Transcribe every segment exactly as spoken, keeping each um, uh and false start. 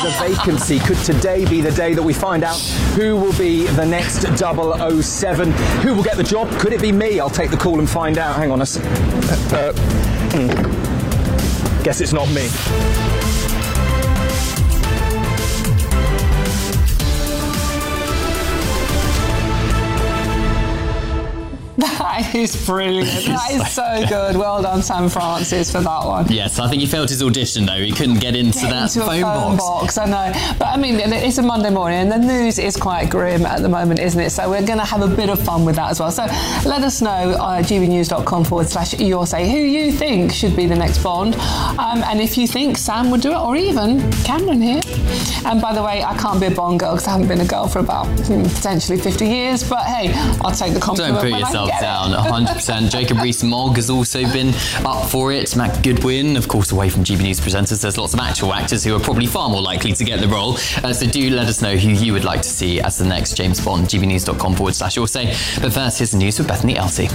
a vacancy. Could today be the day that we find out who will be the next double oh seven? Who will get the job? Could it be me? I'll take the call and find out. Hang on a sec. Uh, hmm. Guess it's not me. That is brilliant. That is so good. Well done, Sam Francis, for that one. Yes, I think he failed his audition, though. He couldn't get into get that into phone, a phone box. box. I know. But, I mean, it's a Monday morning, and the news is quite grim at the moment, isn't it? So we're going to have a bit of fun with that as well. So let us know, uh, gbnews.com forward slash your say, who you think should be the next Bond. Um, and if you think Sam would do it, or even Cameron here. And, by the way, I can't be a Bond girl because I haven't been a girl for about hmm, potentially fifty years. But, hey, I'll take the compliment. Don't put yourself down. one hundred percent. Jacob Rees-Mogg has also been up for it. Matt Goodwin, of course, away from G B News presenters. There's lots of actual actors who are probably far more likely to get the role. Uh, so do let us know who you would like to see as the next James Bond. gbnews.com forward slash your say. But first, here's the news with Bethany Elsey.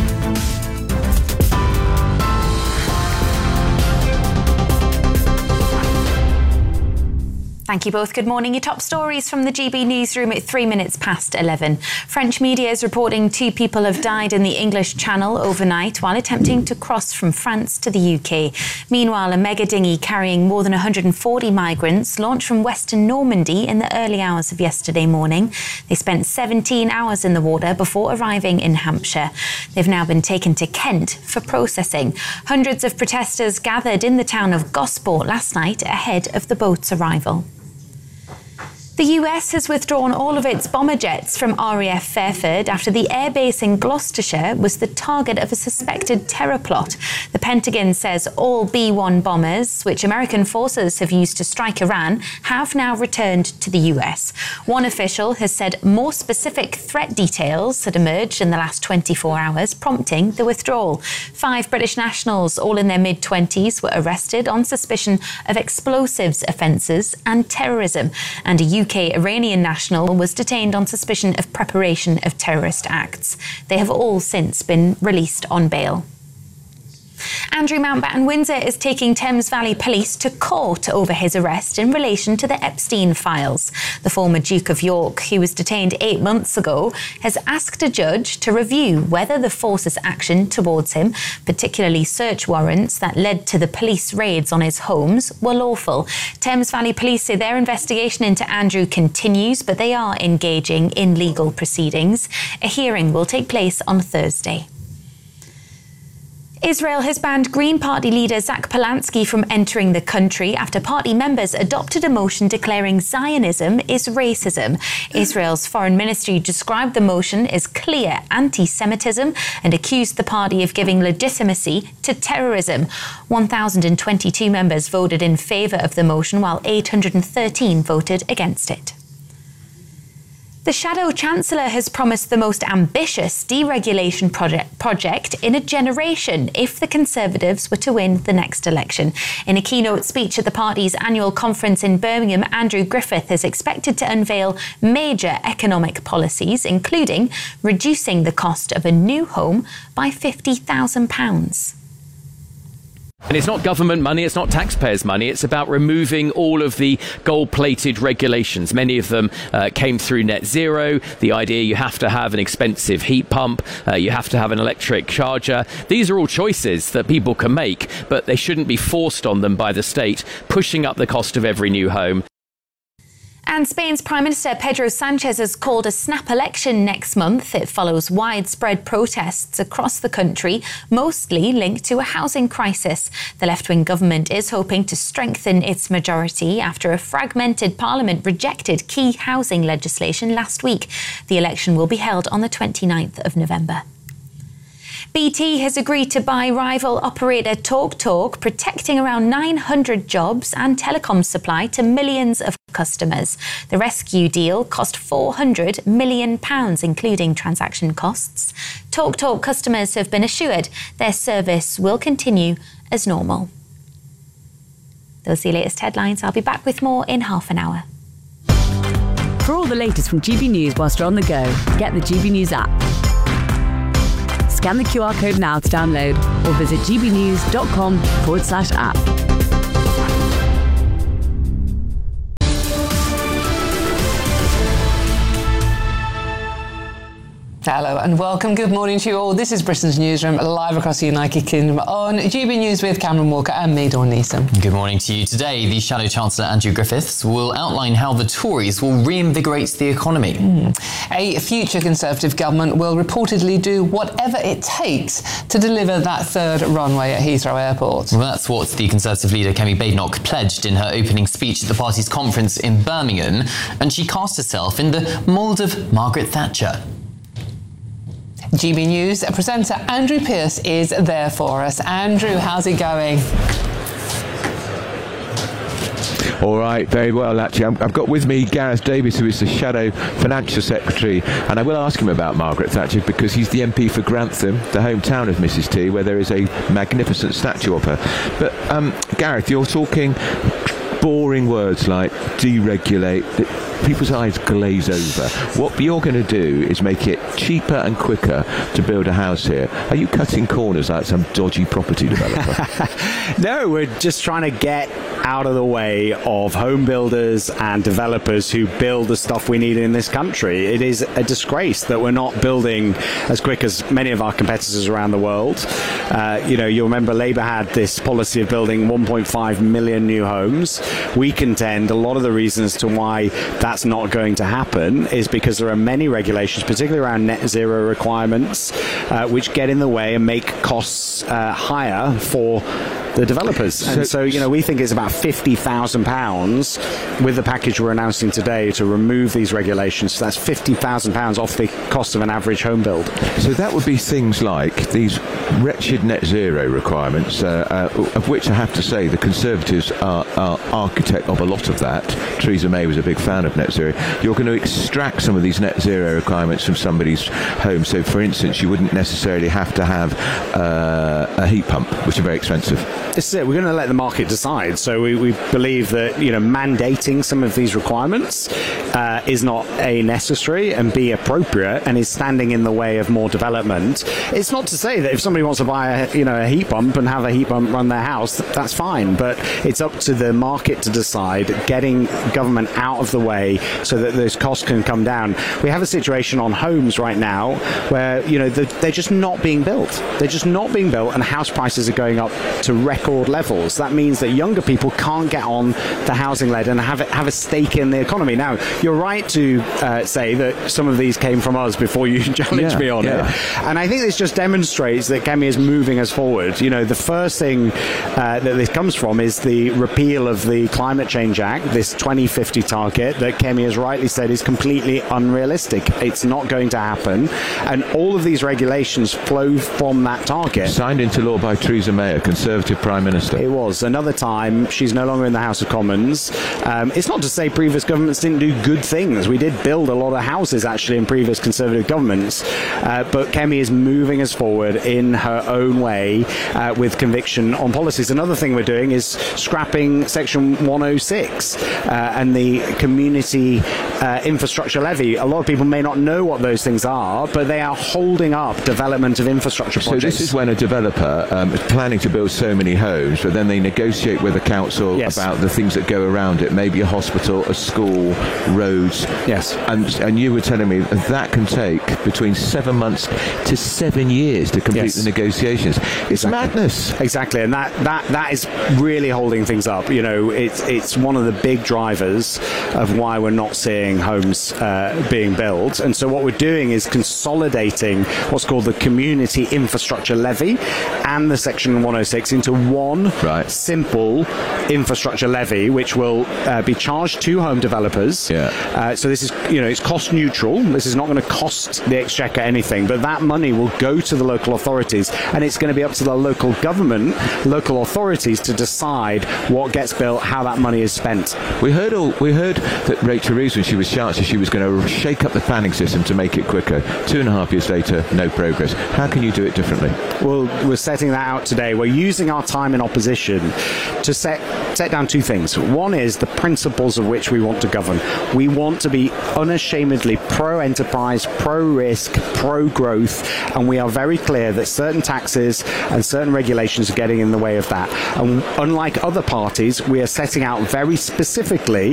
Thank you both. Good morning. Your top stories from the G B newsroom at three minutes past eleven. French media is reporting two people have died in the English Channel overnight while attempting to cross from France to the U K. Meanwhile, a mega dinghy carrying more than one hundred forty migrants launched from western Normandy in the early hours of yesterday morning. They spent seventeen hours in the water before arriving in Hampshire. They've now been taken to Kent for processing. Hundreds of protesters gathered in the town of Gosport last night ahead of the boat's arrival. The U S has withdrawn all of its bomber jets from R A F Fairford after the airbase in Gloucestershire was the target of a suspected terror plot. The Pentagon says all B one bombers, which American forces have used to strike Iran, have now returned to the U S. One official has said more specific threat details had emerged in the last twenty-four hours, prompting the withdrawal. Five British nationals, all in their mid-twenties, were arrested on suspicion of explosives offences and terrorism, and a U K Iranian national was detained on suspicion of preparation of terrorist acts. They have all since been released on bail. Andrew Mountbatten-Windsor is taking Thames Valley Police to court over his arrest in relation to the Epstein files. The former Duke of York, who was detained eight months ago, has asked a judge to review whether the force's action towards him, particularly search warrants that led to the police raids on his homes, were lawful. Thames Valley Police say their investigation into Andrew continues, but they are engaging in legal proceedings. A hearing will take place on Thursday. Israel has banned Green Party leader Zach Polanski from entering the country after party members adopted a motion declaring Zionism is racism. Israel's foreign ministry described the motion as clear anti-Semitism and accused the party of giving legitimacy to terrorism. one thousand twenty-two members voted in favour of the motion, while eight hundred thirteen voted against it. The Shadow Chancellor has promised the most ambitious deregulation project, project in a generation if the Conservatives were to win the next election. In a keynote speech at the party's annual conference in Birmingham, Andrew Griffith is expected to unveil major economic policies, including reducing the cost of a new home by fifty thousand pounds. And it's not government money, it's not taxpayers' money, it's about removing all of the gold-plated regulations. Many of them uh, came through net zero, the idea you have to have an expensive heat pump, uh, you have to have an electric charger. These are all choices that people can make, but they shouldn't be forced on them by the state, pushing up the cost of every new home. And Spain's Prime Minister Pedro Sanchez has called a snap election next month. It follows widespread protests across the country, mostly linked to a housing crisis. The left-wing government is hoping to strengthen its majority after a fragmented parliament rejected key housing legislation last week. The election will be held on the twenty-ninth of November. B T has agreed to buy rival operator TalkTalk, protecting around nine hundred jobs and telecom supply to millions of customers. The rescue deal cost four hundred million pounds, including transaction costs. TalkTalk customers have been assured their service will continue as normal. Those are the latest headlines. I'll be back with more in half an hour. For all the latest from G B News whilst you're on the go, get the G B News app. Scan the Q R code now to download or visit gbnews.com forward slash app. Hello and welcome. Good morning to you all. This is Britain's Newsroom, live across the United Kingdom on G B News with Cameron Walker and me, Dawn Neeson. Good morning to you. Today, the Shadow Chancellor Andrew Griffiths will outline how the Tories will reinvigorate the economy. Mm. A future Conservative government will reportedly do whatever it takes to deliver that third runway at Heathrow Airport. Well, that's what the Conservative leader Kemi Badenoch pledged in her opening speech at the party's conference in Birmingham, and she cast herself in the mould of Margaret Thatcher. G B News presenter Andrew Pearce is there for us. Andrew, how's it going? All right, very well, actually. I'm, I've got with me Gareth Davies, who is the Shadow Financial Secretary, and I will ask him about Margaret Thatcher because he's the M P for Grantham, the hometown of Missus T, where there is a magnificent statue of her. But, um, Gareth, you're talking boring words like deregulate. People's eyes glaze over. What you're going to do is make it cheaper and quicker to build a house here. Are you cutting corners like some dodgy property developer? No, we're just trying to get out of the way of home builders and developers who build the stuff we need in this country. It is a disgrace that we're not building as quick as many of our competitors around the world. Uh, you know, you'll remember Labour had this policy of building one point five million new homes. We contend a lot of the reasons to why that that's not going to happen is because there are many regulations, particularly around net zero requirements, uh, which get in the way and make costs uh, higher for the developers. So, and so, you know, we think it's about fifty thousand pounds with the package we're announcing today to remove these regulations. So that's fifty thousand pounds off the cost of an average home build. So that would be things like these wretched net zero requirements, uh, uh, of which I have to say the Conservatives are, are architect of a lot of that. Theresa May was a big fan of net zero. You're going to extract some of these net zero requirements from somebody's home. So, for instance, you wouldn't necessarily have to have uh, a heat pump, which are very expensive. This is it. We're going to let the market decide. So we, we believe that, you know, mandating some of these requirements uh, is not A, necessary, and B, appropriate, and is standing in the way of more development. It's not to say that if somebody wants to buy a, you know, a heat pump and have a heat pump run their house, that's fine. But it's up to the market to decide, getting government out of the way so that those costs can come down. We have a situation on homes right now where, you know, they're just not being built. They're just not being built, and house prices are going up to record levels. That means that younger people can't get on the housing ladder and have, it, have a stake in the economy. Now, you're right to uh, say that some of these came from us before you challenged yeah, me on yeah. it. And I think this just demonstrates that Kemi is moving us forward. You know, the first thing uh, that this comes from is the repeal of the Climate Change Act, this twenty fifty target that Kemi has rightly said is completely unrealistic. It's not going to happen. And all of these regulations flow from that target. Signed into law by Theresa May, a Conservative Prime Minister. It was. Another time, she's no longer in the House of Commons. Um, it's not to say previous governments didn't do good things. We did build a lot of houses, actually, in previous Conservative governments. Uh, but Kemi is moving us forward in her own way uh, with conviction on policies. Another thing we're doing is scrapping Section one oh six uh, and the community uh, infrastructure levy. A lot of people may not know what those things are, but they are holding up development of infrastructure projects. So this is when a developer um, is planning to build so many homes, but then they negotiate with the council yes. about the things that go around it, maybe a hospital, a school, roads. Yes. And and you were telling me that, that can take between seven months to seven years to complete yes. the negotiations. It's exactly. madness. Exactly, and that, that, that is really holding things up. You know, it's it's one of the big drivers of why we're not seeing homes uh, being built. And so what we're doing is consolidating what's called the Community Infrastructure Levy and the Section one oh six into one right. simple infrastructure levy, which will uh, be charged to home developers. Yeah. Uh, so this is, you know, it's cost neutral. This is not going to cost the Exchequer anything, but that money will go to the local authorities, and it's going to be up to the local government, local authorities, to decide what gets built, how that money is spent. We heard all. We heard that Rachel Reeves, when she was Chancellor, she was going to shake up the planning system to make it quicker. Two and a half years later, no progress. How can you do it differently? Well, we're setting that out today. We're using our time in opposition to set set down two things. One is the principles of which we want to govern. We want to be unashamedly pro-enterprise, pro-risk, pro-growth, and we are very clear that certain taxes and certain regulations are getting in the way of that. And unlike other parties, we are setting out very specifically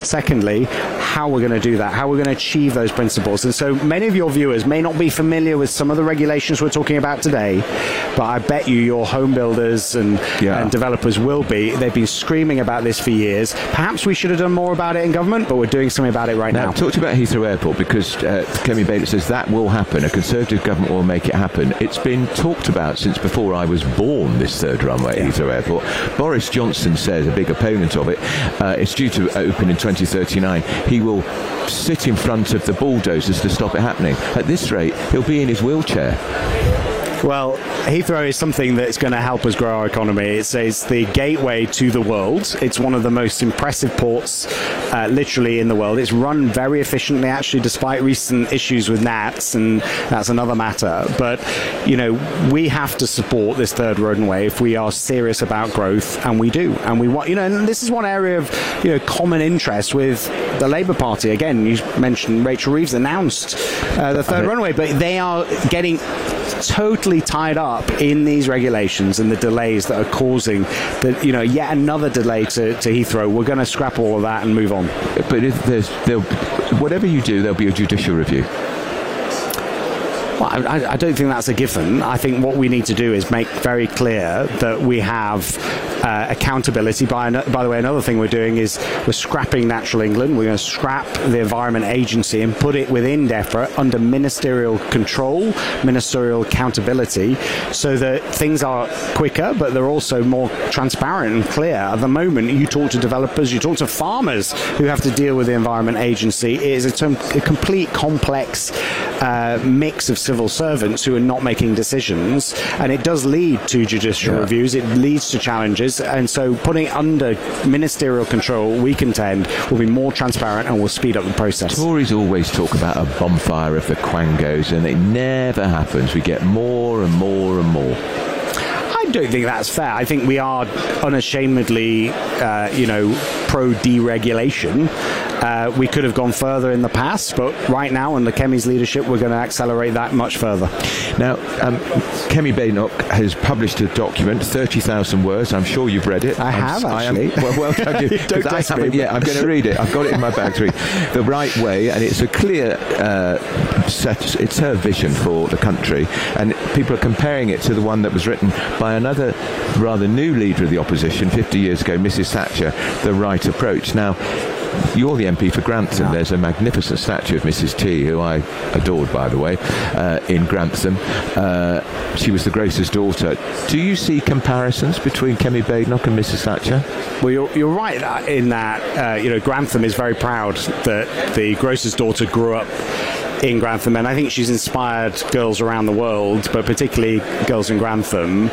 Secondly, how we're going to do that, how we're going to achieve those principles. And so many of your viewers may not be familiar with some of the regulations we're talking about today, but I bet you your home builders and, yeah. and developers will be. They've been screaming about this for years. Perhaps we should have done more about it in government, but we're doing something about it right now. Now, talk about Heathrow Airport, because uh, Kemi Badenoch says that will happen. A Conservative government will make it happen. It's been talked about since before I was born, this third runway at Heathrow Airport. Boris Johnson says, a big opponent of it, uh, it's due to open in twenty thirty-nine. He will sit in front of the bulldozers to stop it happening. At this rate, he'll be in his wheelchair. Well, Heathrow is something that's going to help us grow our economy. It's, it's the gateway to the world. It's one of the most impressive ports, uh, literally, in the world. It's run very efficiently, actually, despite recent issues with gnats, and that's another matter. But, you know, we have to support this third runway if we are serious about growth, and we do. And we want, you know, and this is one area of, you know, common interest with the Labour Party. Again, you mentioned Rachel Reeves announced uh, the third runway, but they are getting totally tied up in these regulations and the delays that are causing the, you know, yet another delay to, to Heathrow. We're going to scrap all of that and move on. But if there's, there'll, whatever you do, there'll be a judicial review. Well, I, I don't think that's a given. I think what we need to do is make very clear that we have uh, accountability. By, by the way, another thing we're doing is we're scrapping Natural England. We're going to scrap the Environment Agency and put it within DEFRA under ministerial control, ministerial accountability, so that things are quicker, but they're also more transparent and clear. At the moment, you talk to developers, you talk to farmers who have to deal with the Environment Agency. It is a, term, a complete complex uh, mix of civil servants who are not making decisions, and it does lead to judicial yeah. reviews. It leads to challenges, and so putting it under ministerial control, we contend, will be more transparent and will speed up the process. Tories always talk about a bonfire of the Quangos, and it never happens. We get more and more and more. I don't think that's fair. I think we are unashamedly, uh, you know, pro-deregulation. Uh, we could have gone further in the past, but right now, under Kemi's leadership, we're going to accelerate that much further. Now, um, Kemi Badenoch has published a document, thirty thousand words. I'm sure you've read it. I have, I'm, actually. I am, well, well done you. Don't I haven't yet. I'm going to read it. I've got it in my bag to read. The Right Way, and it's a clear uh, set. It's her vision for the country, and people are comparing it to the one that was written by another rather new leader of the opposition fifty years ago, Missus Thatcher, The Right Approach. Now, you're the M P for Grantham. Yeah. There's a magnificent statue of Missus T, who I adored, by the way, uh, in Grantham. Uh, she was the grocer's daughter. Do you see comparisons between Kemi Badenoch and Missus Thatcher? Well, you're, you're right in that, uh, you know, Grantham is very proud that the grocer's daughter grew up in Grantham, and I think she's inspired girls around the world, but particularly girls in Grantham.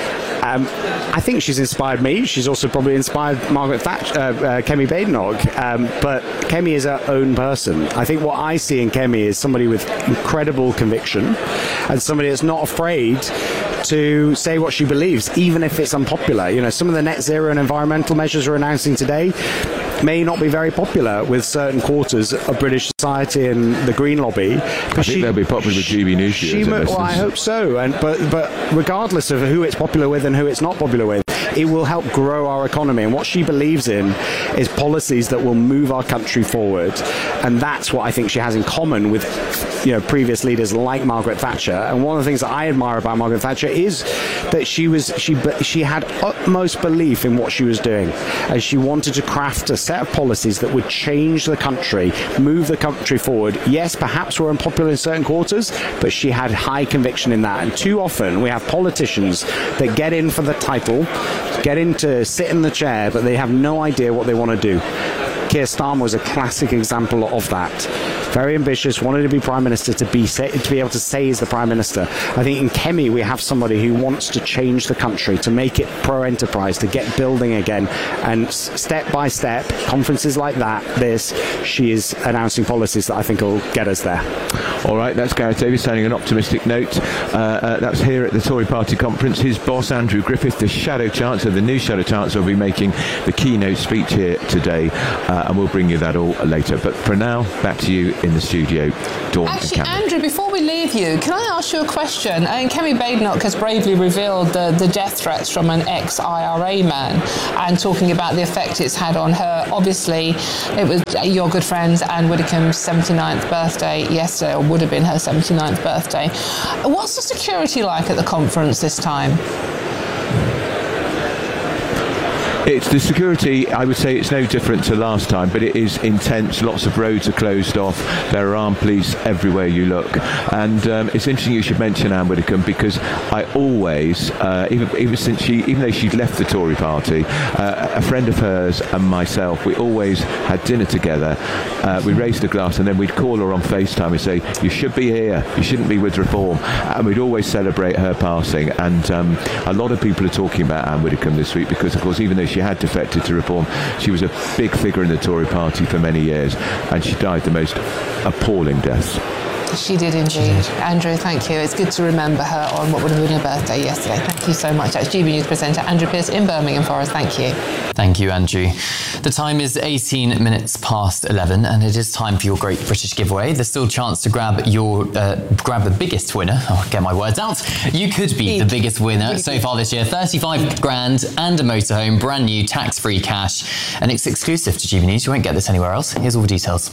Um, I think she's inspired me. She's also probably inspired Margaret Thatcher, uh, uh, Kemi Badenoch. Um, but Kemi is her own person. I think what I see in Kemi is somebody with incredible conviction and somebody that's not afraid to say what she believes, even if it's unpopular. You know, some of the net zero and environmental measures we're announcing today may not be very popular with certain quarters of British society and the Green lobby. I think she, they'll be popular with G B News. She, well, I hope so. And but but regardless of who it's popular with and who it's not popular with, it will help grow our economy. And what she believes in is policies that will move our country forward. And that's what I think she has in common with, you know, previous leaders like Margaret Thatcher. And one of the things that I admire about Margaret Thatcher is that she was she she had utmost belief in what she was doing, and she wanted to craft a set of policies that would change the country, move the country forward. Yes, perhaps we're unpopular in certain quarters, but she had high conviction in that. And too often we have politicians that get in for the title, get in to sit in the chair, but they have no idea what they want to do. Keir Starmer was a classic example of that. Very ambitious, wanted to be Prime Minister, to be say, to be able to say he's the Prime Minister. I think in Kemi we have somebody who wants to change the country, to make it pro-enterprise, to get building again. And step by step, conferences like that, this, she is announcing policies that I think will get us there. All right, that's Gareth Davies sounding an optimistic note. Uh, uh, that's here at the Tory Party conference. His boss, Andrew Griffith, the Shadow Chancellor, the new Shadow Chancellor, will be making the keynote speech here today, uh, and we'll bring you that all later. But for now, back to you in in the studio, Dawn Actually, and Cameron. Andrew, before we leave you, can I ask you a question? I mean, Kemi Badenoch has bravely revealed the, the death threats from an ex-I R A man and talking about the effect it's had on her. Obviously, it was your good friend Anne Widdecombe's seventy-ninth birthday yesterday, or would have been her seventy-ninth birthday. What's the security like at the conference this time? It's the security, I would say it's no different to last time, but it is intense. Lots of roads are closed off. There are armed police everywhere you look. And um, it's interesting you should mention Anne Widdecombe, because I always, uh, even, even since she, even though she'd left the Tory party, uh, a friend of hers and myself, we always had dinner together. Uh, we raised a glass and then we'd call her on FaceTime and say, you should be here, you shouldn't be with Reform. And we'd always celebrate her passing. And um, a lot of people are talking about Anne Widdecombe this week because, of course, even though she had defected to Reform, she was a big figure in the Tory party for many years, and she died the most appalling death. She did indeed. Andrew, thank you. It's good to remember her on what would have been her birthday yesterday. Thank you so much. That's G B News presenter Andrew Pearce in Birmingham for us. Thank you. Thank you, Andrew. The time is eighteen minutes past eleven, and it is time for your Great British Giveaway. There's still a chance to grab your uh, grab the biggest winner. I'll get my words out. You could be the biggest winner so far this year. thirty-five grand and a motorhome, brand new, tax-free cash, and it's exclusive to G B News. You won't get this anywhere else. Here's all the details.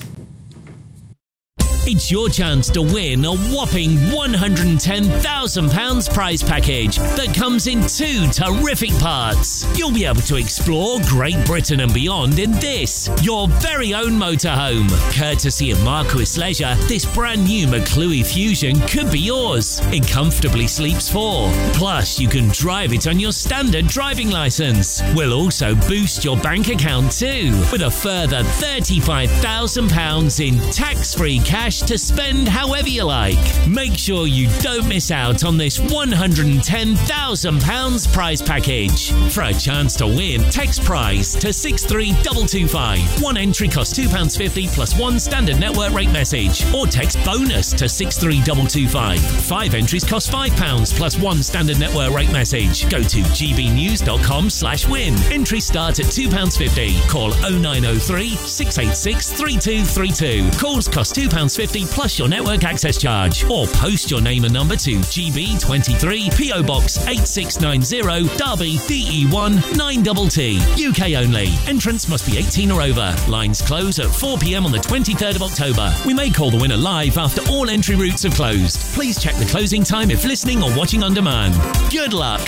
It's your chance to win a whopping one hundred ten thousand pounds prize package that comes in two terrific parts. You'll be able to explore Great Britain and beyond in this, your very own motorhome. Courtesy of Marquis Leisure, this brand new McClue Fusion could be yours. It comfortably sleeps four. Plus, you can drive it on your standard driving licence. We'll also boost your bank account too, with a further thirty-five thousand pounds in tax-free cash to spend however you like. Make sure you don't miss out on this one hundred ten thousand pounds prize package. For a chance to win, text prize to six three two two five. One entry costs two pounds fifty plus one standard network rate message. Or text bonus to six three two two five. Five entries cost five pounds plus one standard network rate message. Go to gbnews.com slash win. Entries start at two pounds fifty. Call oh nine oh three, six eight six, three two three two. Calls cost two pounds fifty plus your network access charge, or post your name and number to G B twenty-three, P O Box eight six nine zero, Derby, D E one nine T T, U K only. Entrance must be eighteen or over. Lines close at four p m on the twenty-third of October. We may call the winner live after all entry routes have closed. Please check the closing time if listening or watching on demand. Good luck.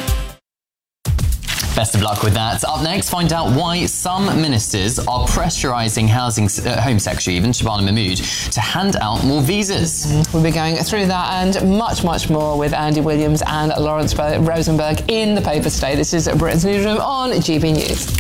Best of luck with that. Up next, find out why some ministers are pressurising Housing uh, Home Secretary, even Shabana Mahmood, to hand out more visas. We'll be going through that and much, much more with Andy Williams and Lawrence Rosenberg in the paper today. This is Britain's Newsroom on G B News.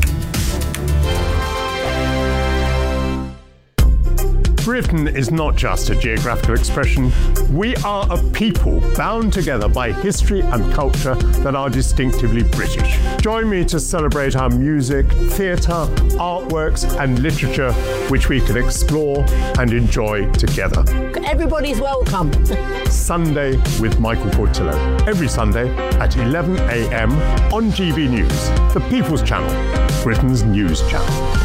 Britain is not just a geographical expression. We are a people bound together by history and culture that are distinctively British. Join me to celebrate our music, theatre, artworks and literature, which we can explore and enjoy together. Everybody's welcome. Sunday with Michael Portillo. Every Sunday at eleven a m on G B News, the People's Channel, Britain's news channel.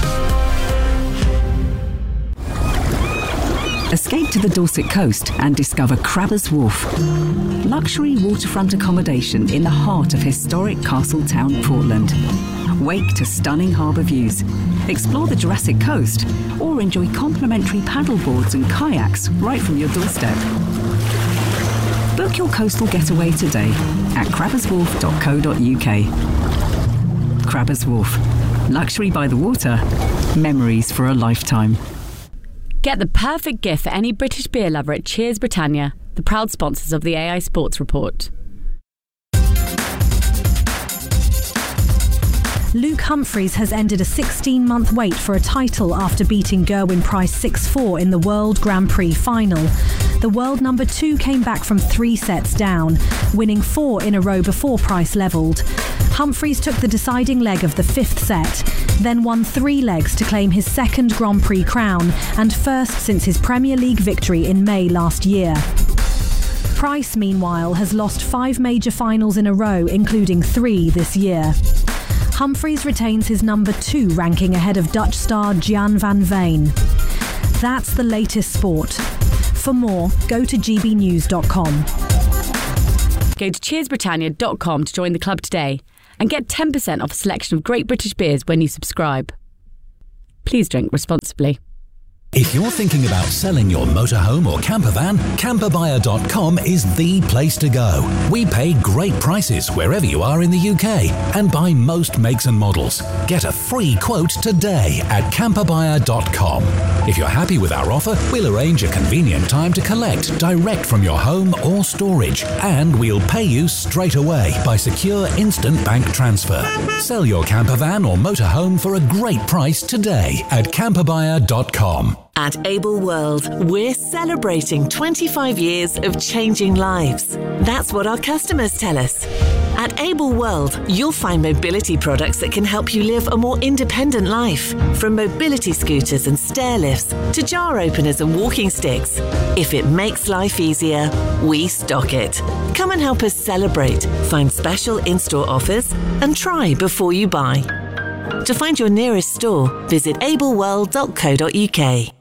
Escape to the Dorset coast and discover Crabbers Wharf. Luxury waterfront accommodation in the heart of historic Castletown, Portland. Wake to stunning harbour views. Explore the Jurassic Coast or enjoy complimentary paddleboards and kayaks right from your doorstep. Book your coastal getaway today at crabbers wharf dot co dot u k. Crabbers Wharf. Luxury by the water. Memories for a lifetime. Get the perfect gift for any British beer lover at Cheers Britannia, the proud sponsors of the A I Sports Report. Luke Humphries has ended a sixteen-month wait for a title after beating Gerwyn Price six four in the World Grand Prix final. The world number two came back from three sets down, winning four in a row before Price levelled. Humphries took the deciding leg of the fifth set, then won three legs to claim his second Grand Prix crown and first since his Premier League victory in May last year. Price, meanwhile, has lost five major finals in a row, including three this year. Humphries retains his number two ranking ahead of Dutch star Gian van Veen. That's the latest sport. For more, go to g b news dot com. Go to cheers britannia dot com to join the club today and get ten percent off a selection of great British beers when you subscribe. Please drink responsibly. If you're thinking about selling your motorhome or camper van, camper buyer dot com is the place to go. We pay great prices wherever you are in the U K and buy most makes and models. Get a free quote today at camper buyer dot com. If you're happy with our offer, we'll arrange a convenient time to collect direct from your home or storage, and we'll pay you straight away by secure instant bank transfer. Sell your camper van or motorhome for a great price today at camper buyer dot com. At Able World, we're celebrating twenty-five years of changing lives. That's what our customers tell us. At Able World, you'll find mobility products that can help you live a more independent life. From mobility scooters and stair lifts to jar openers and walking sticks. If it makes life easier, we stock it. Come and help us celebrate, find special in-store offers, and try before you buy. To find your nearest store, visit able world dot co dot u k.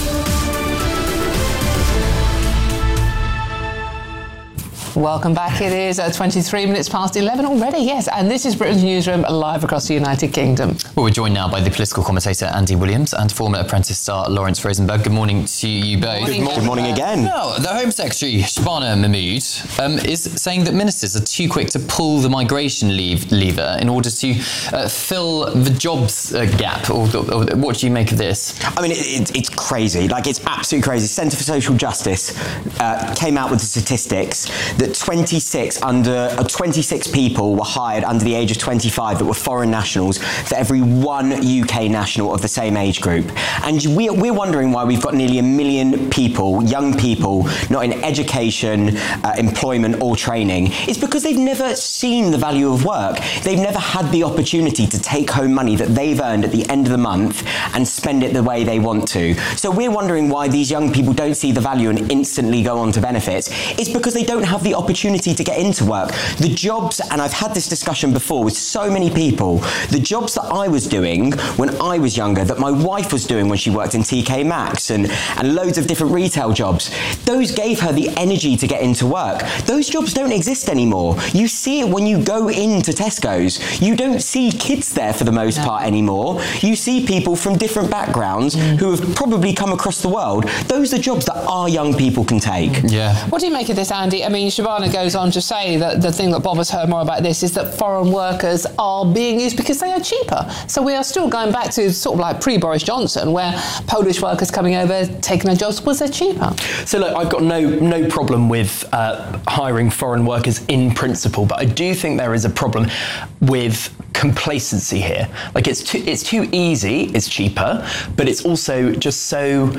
Welcome back. It is uh, twenty-three minutes past eleven already, yes. And this is Britain's Newsroom, live across the United Kingdom. Well, we're joined now by the political commentator Andy Williams and former Apprentice star Lawrence Rosenberg. Good morning to you both. Good, mo- good morning again. Now, the Home Secretary, Shabana Mahmood, um, is saying that ministers are too quick to pull the migration leave- lever in order to uh, fill the jobs uh, gap. Or, or, what do you make of this? I mean, it, it, it's crazy. Like, it's absolutely crazy. Centre for Social Justice uh, came out with the statistics that twenty-six under uh, twenty-six people were hired under the age of twenty-five that were foreign nationals for every one U K national of the same age group. And we, we're wondering why we've got nearly a million people, young people, not in education, uh, employment or training. It's because they've never seen the value of work. They've never had the opportunity to take home money that they've earned at the end of the month and spend it the way they want to. So we're wondering why these young people don't see the value and instantly go on to benefits. It's because they don't have the opportunity to get into work. The jobs, and I've had this discussion before with so many people, the jobs that I was doing when I was younger, that my wife was doing when she worked in T K Maxx and, and loads of different retail jobs, those gave her the energy to get into work. Those jobs don't exist anymore. You see it when you go into Tesco's. You don't see kids there for the most part anymore. You see people from different backgrounds mm. who have probably come across the world. Those are jobs that our young people can take. Yeah. What do you make of this, Andy? I mean, Shabana goes on to say that the thing that bothers her more about this is that foreign workers are being used because they are cheaper. So we are still going back to sort of like pre-Boris Johnson, where Polish workers coming over, taking their jobs, was they cheaper? So look, I've got no no problem with uh, hiring foreign workers in principle, but I do think there is a problem with complacency here. Like, it's too, it's too easy, it's cheaper, but it's also just so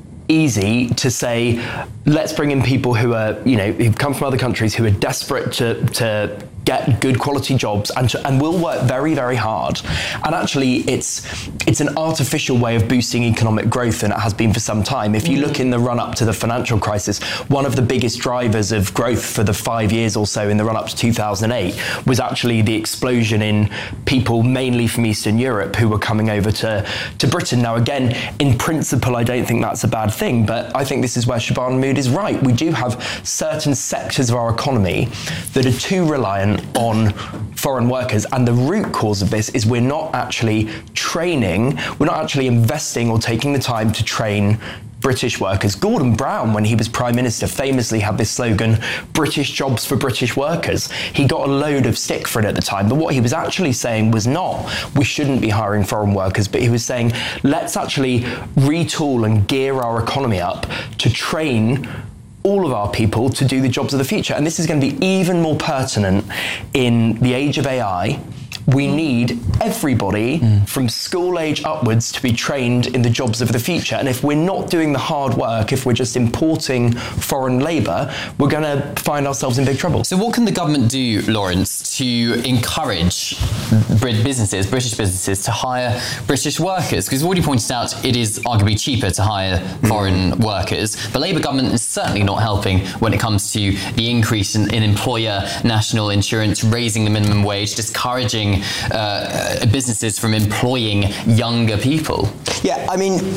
easy to say, let's bring in people who are, you know, who've come from other countries, who are desperate to, to get good quality jobs and to, and will work very, very hard. And actually, it's it's an artificial way of boosting economic growth, and it has been for some time. If you look in the run-up to the financial crisis, one of the biggest drivers of growth for the five years or so in the run-up to two thousand eight was actually the explosion in people, mainly from Eastern Europe, who were coming over to, to Britain. Now, again, in principle, I don't think that's a bad thing, but I think this is where Shabana Mahmood is right. We do have certain sectors of our economy that are too reliant on foreign workers, and the root cause of this is we're not actually training, we're not actually investing or taking the time to train British workers. Gordon Brown, when he was Prime Minister, famously had this slogan, British jobs for British workers. He got a load of stick for it at the time, but what he was actually saying was not, we shouldn't be hiring foreign workers, but he was saying, let's actually retool and gear our economy up to train all of our people to do the jobs of the future. And this is going to be even more pertinent in the age of A I. We need everybody mm. from school age upwards to be trained in the jobs of the future. And if we're not doing the hard work, if we're just importing foreign labour, we're going to find ourselves in big trouble. So what can the government do, Lawrence, to encourage Brit businesses, British businesses, to hire British workers? Because already pointed out, it is arguably cheaper to hire foreign mm. workers. The Labour government is certainly not helping when it comes to the increase in, in employer national insurance, raising the minimum wage, discouraging Uh, businesses from employing younger people. Yeah, I mean,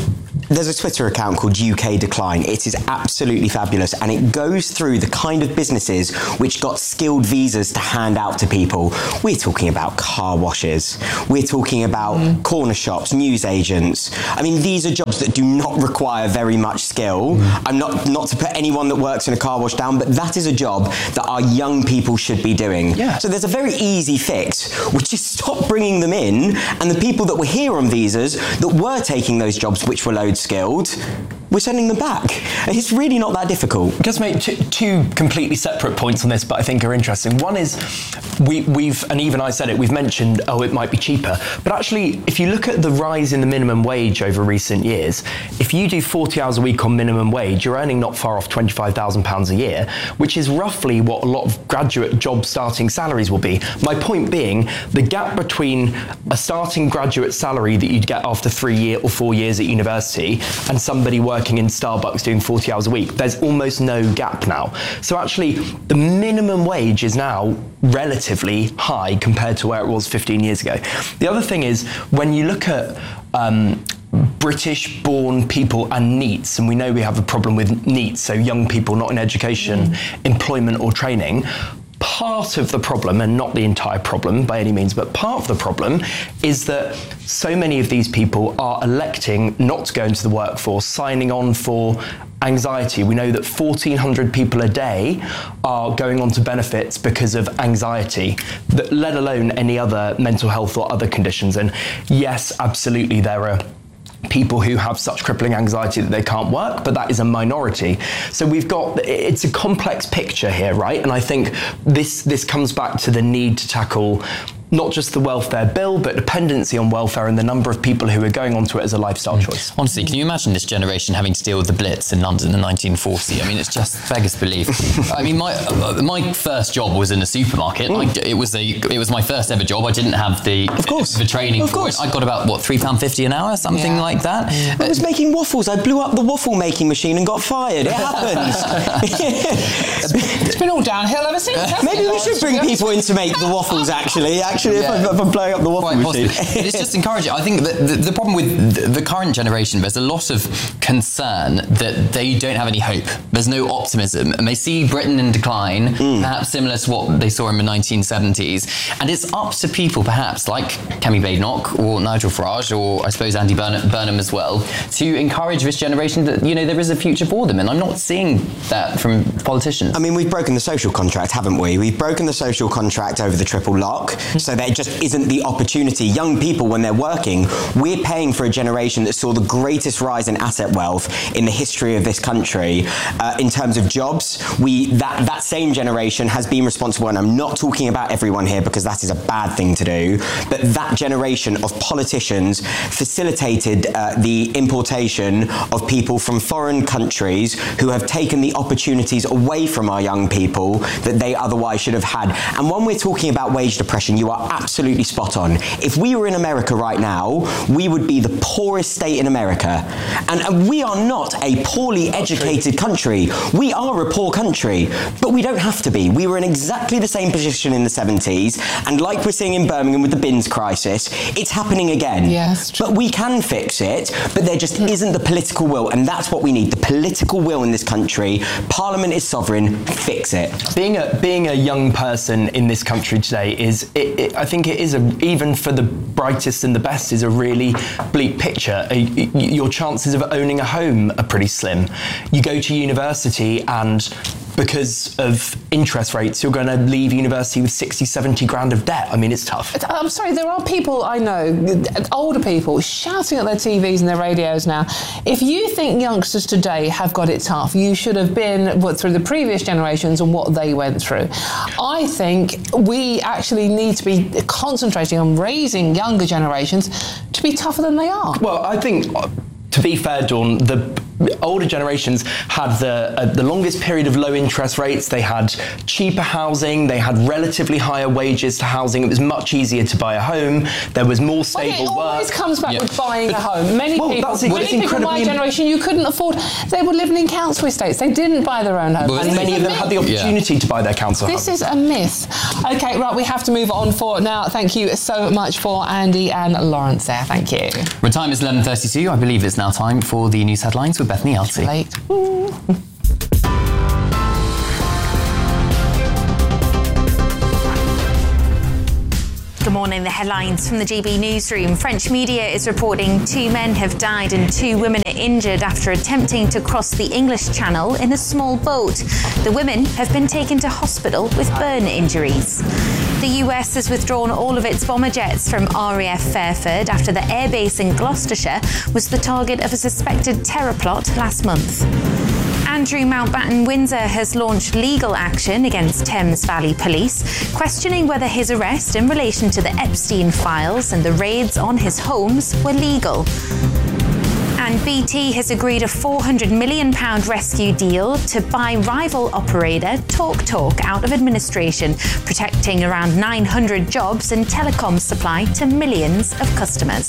There's a Twitter account called U K Decline. It is absolutely fabulous, and it goes through the kind of businesses which got skilled visas to hand out to people. We're talking about car washes. We're talking about mm. corner shops, news agents. I mean, these are jobs that do not require very much skill. Mm. I'm not not to put anyone that works in a car wash down, but that is a job that our young people should be doing. Yeah. So there's a very easy fix, which is stop bringing them in, and the people that were here on visas that were taking those jobs which were load skilled, we're sending them back. It's really not that difficult. Just make two, two completely separate points on this, but I think are interesting. One is, we, we've, and even I said it, we've mentioned, oh, it might be cheaper. But actually, if you look at the rise in the minimum wage over recent years, if you do forty hours a week on minimum wage, you're earning not far off twenty-five thousand pounds a year, which is roughly what a lot of graduate job starting salaries will be. My point being, the gap between a starting graduate salary that you'd get after three year or four years at university and somebody working in Starbucks doing forty hours a week, there's almost no gap now. So actually, the minimum wage is now relatively high compared to where it was fifteen years ago. The other thing is, when you look at um, British-born people and NEETs, and we know we have a problem with NEETs, so young people not in education, mm. employment or training. Part of the problem, and not the entire problem by any means, but part of the problem is that so many of these people are electing not to go into the workforce, signing on for anxiety. We know that fourteen hundred people a day are going on to benefits because of anxiety, that, let alone any other mental health or other conditions. And yes, absolutely, there are people who have such crippling anxiety that they can't work, but that is a minority. So we've got, it's a complex picture here, right? And I think this this comes back to the need to tackle not just the welfare bill, but dependency on welfare and the number of people who are going onto it as a lifestyle mm. choice. Honestly, can you imagine this generation having to deal with the Blitz in London in nineteen forty? I mean, it's just beggars belief. I mean, my uh, my first job was in a supermarket. Mm. I, it was a it was my first ever job. I didn't have the of course the training of for course. it. I got about what three pound fifty an hour, something yeah. like that. Mm. I was making waffles. I blew up the waffle making machine and got fired. It happens. It's been all downhill ever since. Maybe we should bring people in to make the waffles. Actually, actually, yeah. if, I, if I'm blowing up the waffle Quite machine. It's just encouraging. I think that the, the problem with the, the current generation, there's a lot of concern that they don't have any hope. There's no optimism, and they see Britain in decline, mm. perhaps similar to what they saw in the nineteen seventies. And it's up to people, perhaps like Kemi Badenoch or Nigel Farage, or I suppose Andy Burnham, Burnham as well, to encourage this generation that, you know, there is a future for them. And I'm not seeing that from politicians. I mean, we've broken the social contract, haven't we? We've broken the social contract over the triple lock, so there just isn't the opportunity. Young people, when they're working, we're paying for a generation that saw the greatest rise in asset wealth in the history of this country. Uh, in terms of jobs, we that, that same generation has been responsible, and I'm not talking about everyone here because that is a bad thing to do, but that generation of politicians facilitated uh, the importation of people from foreign countries who have taken the opportunities away from our young people that they otherwise should have had. And when we're talking about wage depression, you are absolutely spot on. If we were in America right now, we would be the poorest state in America. And, and we are not a poorly educated country. We are a poor country, but we don't have to be. We were in exactly the same position in the seventies, and like we're seeing in Birmingham with the bins crisis, it's happening again. Yes. But we can fix it, but there just isn't the political will, and that's what we need, the political will in this country. Parliament is sovereign, fix it. Being a being a young person in this country today is, it, it, I think it is, a, even for the brightest and the best, is a really bleak picture. A, your chances of owning a home are pretty slim. You go to university and because of interest rates, you're going to leave university with sixty, seventy grand of debt. I mean, it's tough. I'm sorry, there are people I know, older people, shouting at their T Vs and their radios now. If you think youngsters today have got it tough, you should have been what, through the previous generations and what they went through. I think we actually need to be concentrating on raising younger generations to be tougher than they are. Well, I think, to be fair, Dawn, the older generations had the uh, the longest period of low interest rates. They had cheaper housing. They had relatively higher wages to housing. It was much easier to buy a home. There was more stable well, it work. It always comes back yeah. with buying but, a home. Many well, people, that's, many that's people in my generation, you couldn't afford. They were living in council estates. They didn't buy their own home. Well, and many of them had the opportunity yeah. to buy their council This home. is a myth. Okay, right, we have to move on for now. Thank you so much for Andy and Lawrence there. Thank you. The time is eleven thirty-two. I believe it's now time for the news headlines with Bethany Elsey. Late. Good morning. The headlines from the G B newsroom. French media is reporting two men have died and two women are injured after attempting to cross the English Channel in a small boat. The women have been taken to hospital with burn injuries. The U S has withdrawn all of its bomber jets from R A F Fairford after the airbase in Gloucestershire was the target of a suspected terror plot last month. Andrew Mountbatten Windsor has launched legal action against Thames Valley Police, questioning whether his arrest in relation to the Epstein files and the raids on his homes were legal. And B T has agreed a four hundred million pounds rescue deal to buy rival operator TalkTalk out of administration, protecting around nine hundred jobs and telecom supply to millions of customers.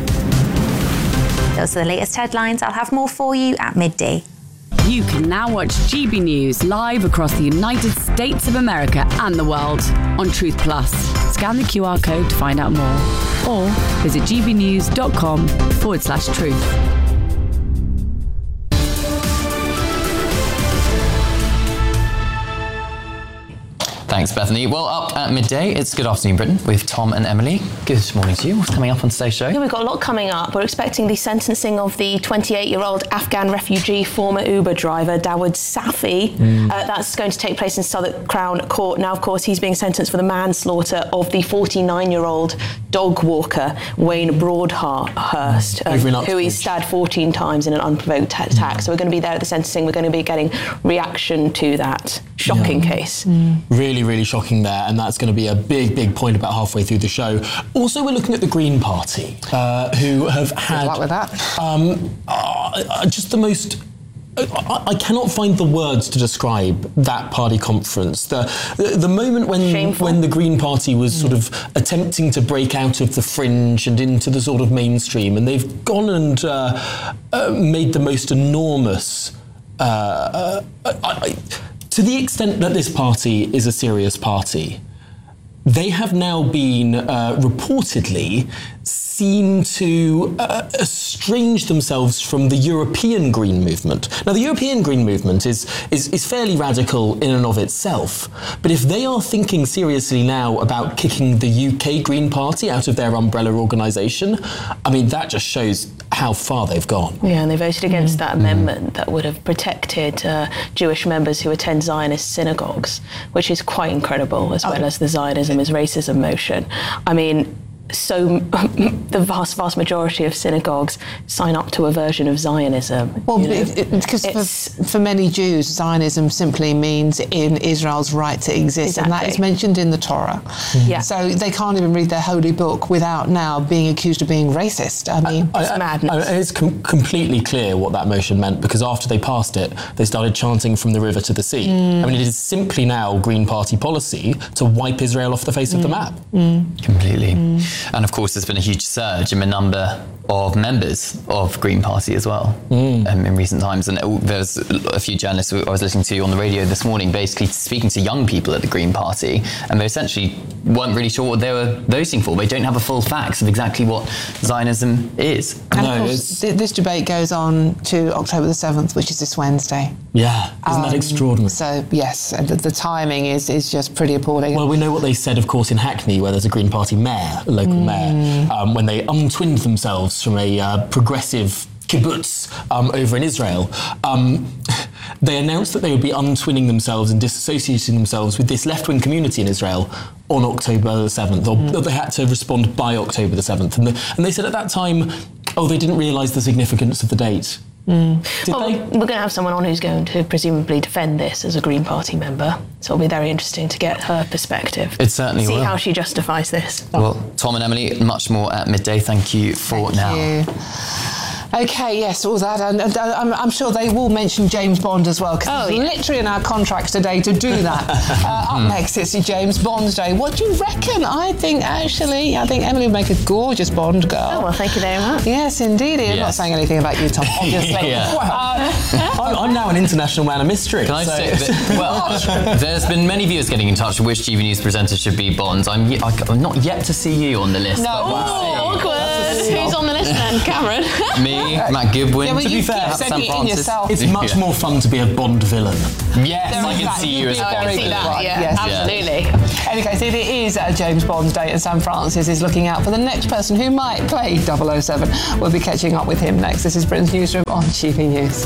Those are the latest headlines. I'll have more for you at midday. You can now watch G B News live across the United States of America and the world on Truth Plus. Scan the Q R code to find out more or visit gbnews.com forward slash truth. Thanks, Bethany. Well, up at midday, it's Good Afternoon Britain with Tom and Emily. Good morning to you. What's coming up on today's show? Yeah, we've got a lot coming up. We're expecting the sentencing of the twenty-eight-year-old Afghan refugee former Uber driver, Dawood Safi. Mm. Uh, that's going to take place in Southwark Crown Court. Now, of course, he's being sentenced for the manslaughter of the forty-nine-year-old dog walker, Wayne Broadhurst, uh, who he stabbed fourteen times in an unprovoked t- attack. Mm. So we're going to be there at the sentencing. We're going to be getting reaction to that shocking yeah. case. Mm. Really, really shocking there, and that's going to be a big, big point about halfway through the show. Also, we're looking at the Green Party, uh, who have had... Good luck with that. Um, uh, just the most... I, I cannot find the words to describe that party conference. The the, the moment when Shameful. when the Green Party was mm. sort of attempting to break out of the fringe and into the sort of mainstream, and they've gone and uh, uh, made the most enormous... Uh, uh, I, I, to the extent that this party is a serious party, they have now been uh, reportedly seen to uh, estrange themselves from the European Green Movement. Now, the European Green Movement is, is, is fairly radical in and of itself, but if they are thinking seriously now about kicking the U K Green Party out of their umbrella organisation, I mean, that just shows how far they've gone. Yeah, and they voted against mm. that amendment mm. that would have protected uh, Jewish members who attend Zionist synagogues, which is quite incredible, as well oh. as the Zionism is racism motion. I mean, so the vast, vast majority of synagogues sign up to a version of Zionism. Well, because for, for many Jews, Zionism simply means in Israel's right to exist, exactly. and that is mentioned in the Torah. Mm. Yeah. So they can't even read their holy book without now being accused of being racist. I mean, I, it's I, madness. I, it's com- completely clear what that motion meant, because after they passed it, they started chanting from the river to the sea. Mm. I mean, it is simply now Green Party policy to wipe Israel off the face mm. of the map. Mm. Completely. Mm. And of course, there's been a huge surge in the number of members of Green Party as well mm. um, in recent times. And there's a few journalists I was listening to on the radio this morning basically speaking to young people at the Green Party, and they essentially weren't really sure what they were voting for. They don't have a full facts of exactly what Zionism is. And no, of course, th- this debate goes on to October the seventh, which is this Wednesday. Yeah, isn't um, that extraordinary? So, yes, the, the timing is, is just pretty appalling. Well, we know what they said, of course, in Hackney, where there's a Green Party mayor, a local mm. mayor, um, when they untwinned themselves from a uh, progressive kibbutz um, over in Israel. Um, they announced that they would be untwinning themselves and disassociating themselves with this left-wing community in Israel on October the seventh, or mm. they had to respond by October the seventh. And, the, and they said at that time, oh, they didn't realise the significance of the date. Mm. Well, they? we're going to have someone on who's going to presumably defend this as a Green Party member, so it'll be very interesting to get her perspective. It certainly See will. See how she justifies this. Well, Tom and Emily, much more at midday. Thank you for Thank now. You. Okay, yes, all that, and, and uh, I'm, I'm sure they will mention James Bond as well, because Oh, it's yeah. literally in our contracts today to do that. uh, up next, it's James Bond Day. What do you reckon? I think, actually, I think Emily would make a gorgeous Bond girl. Oh, well, thank you very much. Yes, indeed. I'm not Yes. saying anything about you, Tom, obviously. Yeah. Uh, I'm, I'm now an international man of mystery. Can I so- say that, well, there's been many viewers getting in touch with which G B News presenter should be Bond. I'm, ye- I'm not yet to see you on the list. No. but we'll Oh, see. awkward. Who's on the list then? Cameron? Me, Matt Goodwin. Yeah, well, to you be fair, keep perhaps sending Sam it in Francis. yourself. It's much Yeah. more fun to be a Bond villain. Yes, There I is can that. see You'd you as be a very Bond good See at villain. that, yeah, Yes. absolutely. Anyway, so it is uh, James Bond Day, and Sam Francis is looking out for the next person who might play double oh seven. We'll be catching up with him next. This is Britain's Newsroom on G B News.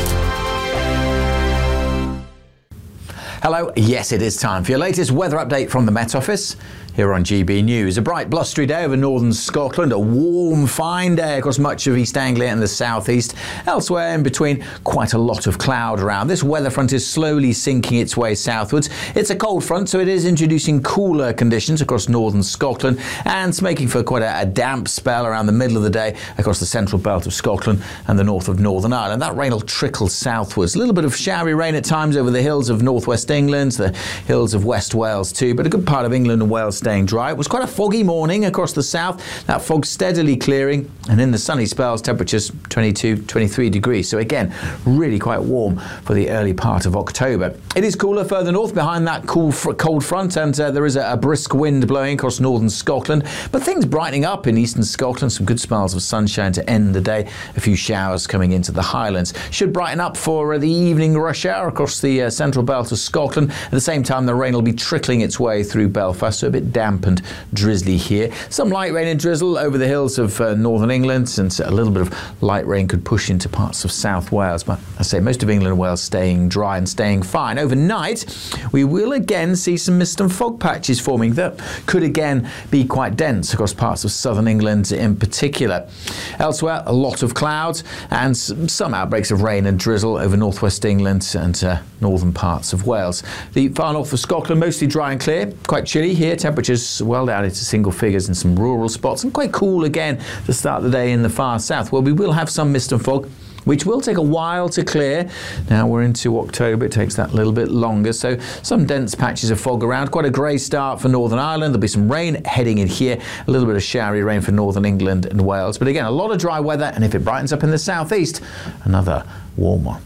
Hello, yes, it is time for your latest weather update from the Met Office here on G B News. A bright, blustery day over northern Scotland, a warm, fine day across much of East Anglia and the southeast. Elsewhere in between, quite a lot of cloud around. This weather front is slowly sinking its way southwards. It's a cold front, so it is introducing cooler conditions across northern Scotland and it's making for quite a, a damp spell around the middle of the day across the central belt of Scotland and the north of Northern Ireland. That rain will trickle southwards. A little bit of showery rain at times over the hills of northwest England, the hills of West Wales too, but a good part of England and Wales staying dry. It was quite a foggy morning across the south. That fog steadily clearing, and in the sunny spells, temperatures twenty-two, twenty-three degrees. So again, really quite warm for the early part of October. It is cooler further north behind that cool fr- cold front, and uh, there is a, a brisk wind blowing across northern Scotland. But things brightening up in eastern Scotland. Some good spells of sunshine to end the day. A few showers coming into the Highlands. Should brighten up for uh, the evening rush hour across the uh, central belt of Scotland. At the same time, the rain will be trickling its way through Belfast, so a bit damp and drizzly here. Some light rain and drizzle over the hills of uh, northern England, and a little bit of light rain could push into parts of South Wales. But I say most of England and Wales staying dry and staying fine. Overnight, we will again see some mist and fog patches forming that could again be quite dense across parts of southern England in particular. Elsewhere, a lot of clouds and some outbreaks of rain and drizzle over northwest England and uh, northern parts of Wales. The far north of Scotland, mostly dry and clear, quite chilly here. Temperatures well down into single figures in some rural spots, and quite cool again to start the day in the far south, where we will have some mist and fog, which will take a while to clear. Now we're into October, it takes that little bit longer, so some dense patches of fog around. Quite a grey start for Northern Ireland. There'll be some rain heading in here, a little bit of showery rain for northern England and Wales, but again a lot of dry weather, and if it brightens up in the southeast, another warm one.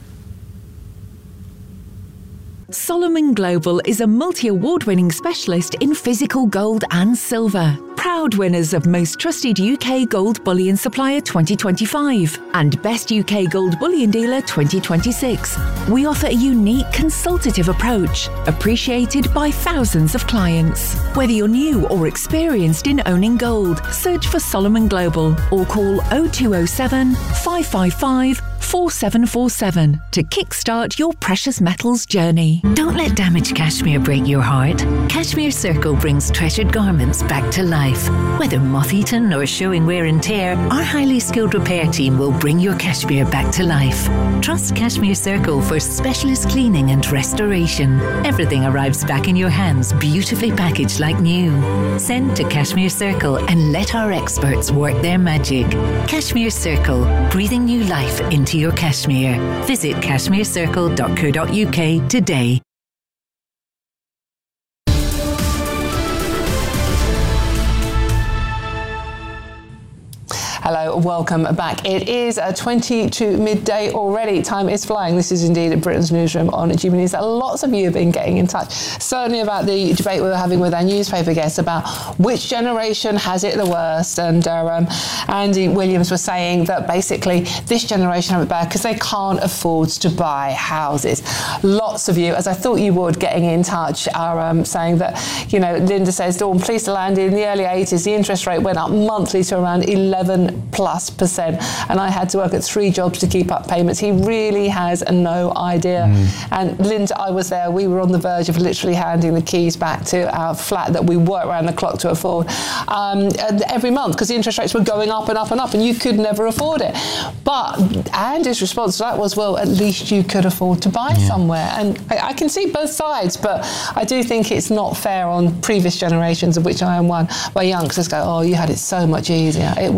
Solomon Global is a multi-award winning specialist in physical gold and silver. Proud winners of Most Trusted U K Gold Bullion Supplier twenty twenty-five and Best U K Gold Bullion Dealer twenty twenty-six. We offer a unique consultative approach, appreciated by thousands of clients. Whether you're new or experienced in owning gold, search for Solomon Global or call oh two oh seven, five five five, four seven four seven to kickstart your precious metals journey. Don't let damaged cashmere break your heart. Cashmere Circle brings treasured garments back to life. Whether moth-eaten or showing wear and tear, our highly skilled repair team will bring your cashmere back to life. Trust Cashmere Circle for specialist cleaning and restoration. Everything arrives back in your hands, beautifully packaged like new. Send to Cashmere Circle and let our experts work their magic. Cashmere Circle, breathing new life into your cashmere. Visit cashmere circle dot co dot U K today. Hello, welcome back. It is a twenty to midday already. Time is flying. This is indeed Britain's Newsroom on G B News. Lots of you have been getting in touch, certainly about the debate we were having with our newspaper guests about which generation has it the worst. And uh, um, Andy Williams was saying that basically this generation have it bad because they can't afford to buy houses. Lots of you, as I thought you would, getting in touch are um, saying that, you know, Linda says, Dawn, pleased to land in the early eighties, the interest rate went up monthly to around eleven plus percent, and I had to work at three jobs to keep up payments. He really has no idea. Mm. And Linda, I was there, we were on the verge of literally handing the keys back to our flat that we worked around the clock to afford um, every month, because the interest rates were going up and up and up and you could never afford it. But Andy's response to that was, well, at least you could afford to buy yeah. somewhere. And I, I can see both sides, but I do think it's not fair on previous generations, of which I am one, where youngsters go, oh, you had it so much easier. It wasn't easy.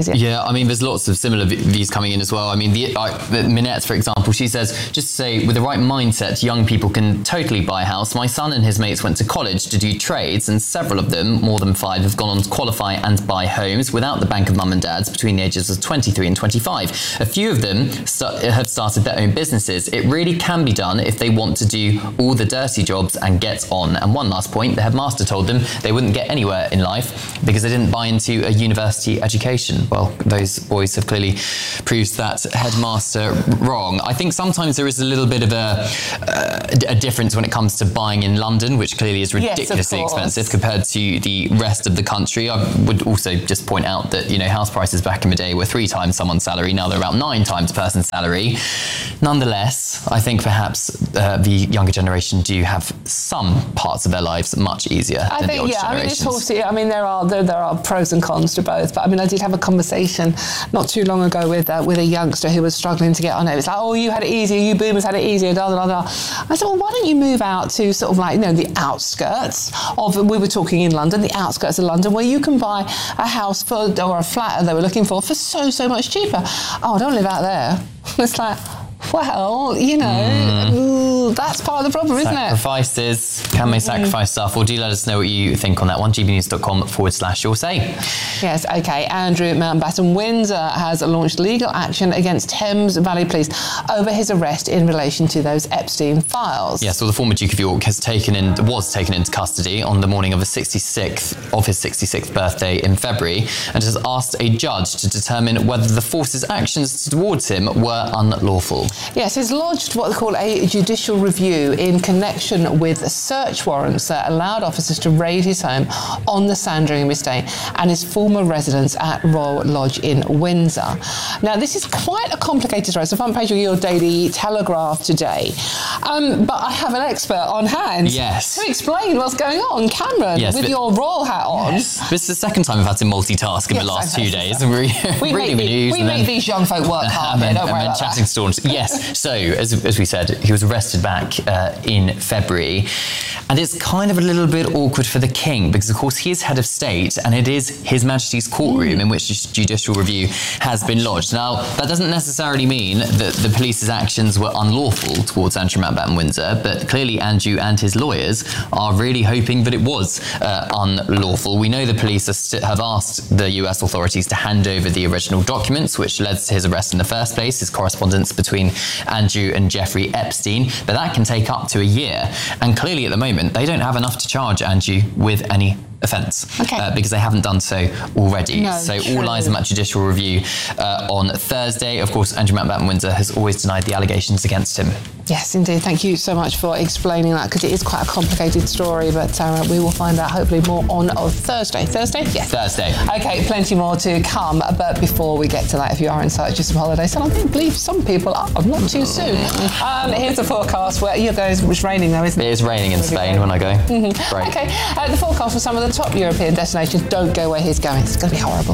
easier. Yeah, I mean, there's lots of similar v- views coming in as well. I mean, the, uh, the Minette, for example, she says, just to say, with the right mindset, young people can totally buy a house. My son and his mates went to college to do trades, and several of them, more than five, have gone on to qualify and buy homes without the bank of mum and dads between the ages of twenty-three and twenty-five. A few of them st- have started their own businesses. It really can be done if they want to do all the dirty jobs and get on. And one last point, the headmaster told them they wouldn't get anywhere in life because they didn't buy into a university education. Well, those boys have clearly proved that headmaster wrong. I think sometimes there is a little bit of a, uh, a difference when it comes to buying in London, which clearly is ridiculously yes, expensive compared to the rest of the country. I would also just point out that, you know, house prices back in the day were three times someone's salary. Now they're about nine times a person's salary. Nonetheless, I think perhaps uh, the younger generation do have some parts of their lives much easier I than think, the older yeah, I mean, it's generations. also, I mean, there are there, there are pros and cons to both. But I mean, I did have a conversation not too long ago with uh, with a youngster who was struggling to get on it. It's like, oh, you had it easier, you boomers had it easier, da da da da. I said, well, why don't you move out to sort of like, you know, the outskirts of, we were talking in London, the outskirts of London, where you can buy a house for, or a flat they were looking for, for so, so much cheaper. Oh, I don't live out there. It's like, well, you know, mm. ooh, that's part of the problem, isn't it? Sacrifices, can they sacrifice mm. stuff? Well, do let us know what you think on that one. gbnews.com forward slash your say. Yes, OK. Andrew Mountbatten Windsor has launched legal action against Thames Valley Police over his arrest in relation to those Epstein files. Yes, well, the former Duke of York has taken in, was taken into custody on the morning of his sixty-sixth of his sixty-sixth birthday in February, and has asked a judge to determine whether the force's actions towards him were unlawful. Yes, he's lodged what they call a judicial review in connection with search warrants that allowed officers to raid his home on the Sandringham estate and his former residence at Royal Lodge in Windsor. Now, this is quite a complicated story. It's the front page of your Daily Telegraph today. Um, but I have an expert on hand yes. to explain what's going on. Cameron, yes, with your royal hat on. Yes. This is the second time we've had to multitask in yes, the last two days. And we we reading make, the news. we and make then, these young folk work hard and here, then, don't and worry then about chatting that. storms. Yes, so as, as we said, he was arrested back uh, in February. And it's kind of a little bit awkward for the king because, of course, he is head of state and it is His Majesty's courtroom mm. in which this judicial review has been lodged. Now, that doesn't necessarily mean that the police's actions were unlawful towards Andrew Mountbatten Windsor, but clearly Andrew and his lawyers are really hoping that it was uh, unlawful. We know the police are st- have asked the U S authorities to hand over the original documents, which led to his arrest in the first place, his correspondence between Andrew and Jeffrey Epstein, but that can take up to a year. And clearly at the moment, they don't have enough to charge Andrew with any offence okay. uh, because they haven't done so already. No, so true. all eyes on that judicial review uh, on Thursday. Of course, Andrew Mountbatten Windsor has always denied the allegations against him. Yes, indeed. Thank you so much for explaining that because it is quite a complicated story, but uh, we will find out hopefully more on oh, Thursday. Thursday? Yes. Thursday. OK, plenty more to come. But before we get to that, if you are in search of some holidays, and I believe some people are, not too soon. Um, here's a forecast where you guys, it's raining though, isn't it? It is raining in Spain when I go. Mm-hmm. Great. OK, uh, the forecast for some of the top European destinations. Don't go where he's going. It's going to be horrible.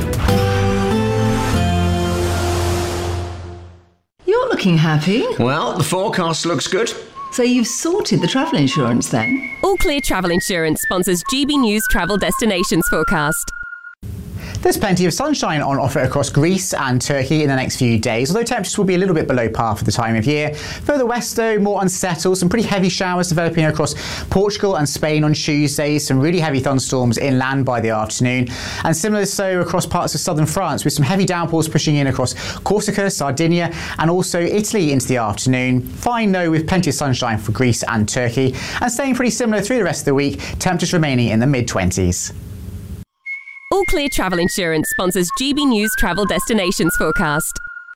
You're looking happy. Well, the forecast looks good. So you've sorted the travel insurance then? All Clear Travel Insurance sponsors G B News Travel Destinations Forecast. There's plenty of sunshine on offer across Greece and Turkey in the next few days, although temperatures will be a little bit below par for the time of year. Further west, though, more unsettled. Some pretty heavy showers developing across Portugal and Spain on Tuesday. Some really heavy thunderstorms inland by the afternoon. And similar so across parts of southern France, with some heavy downpours pushing in across Corsica, Sardinia, and also Italy into the afternoon. Fine, though, with plenty of sunshine for Greece and Turkey. And staying pretty similar through the rest of the week, temperatures remaining in the mid-twenties. All Clear Travel Insurance sponsors G B News Travel Destinations Forecast.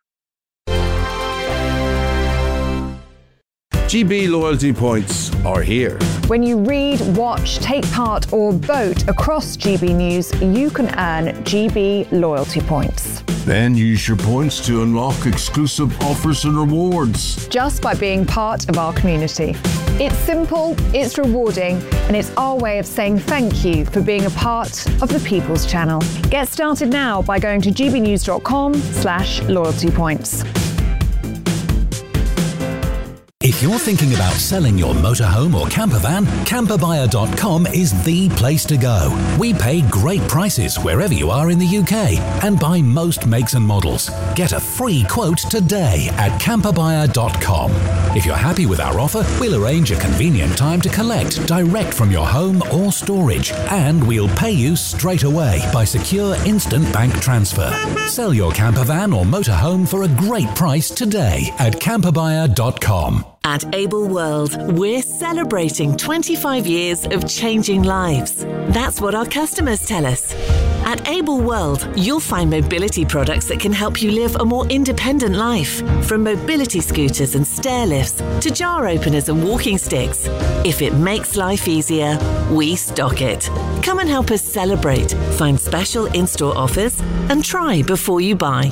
G B loyalty points are here. When you read, watch, take part or vote across G B News, you can earn G B loyalty points. Then use your points to unlock exclusive offers and rewards. Just by being part of our community. It's simple, it's rewarding, and it's our way of saying thank you for being a part of the People's Channel. Get started now by going to gbnews.com slash loyalty points. If If you're thinking about selling your motorhome or camper van, camper buyer dot com is the place to go. We pay great prices wherever you are in the U K and buy most makes and models. Get a free quote today at camper buyer dot com. If you're happy with our offer, we'll arrange a convenient time to collect direct from your home or storage, and we'll pay you straight away by secure instant bank transfer. Sell your camper van or motorhome for a great price today at camper buyer dot com. At Able World, we're celebrating twenty-five years of changing lives. That's what our customers tell us. At Able World, you'll find mobility products that can help you live a more independent life. From mobility scooters and stair lifts to jar openers and walking sticks. If it makes life easier, we stock it. Come and help us celebrate, find special in-store offers, and try before you buy.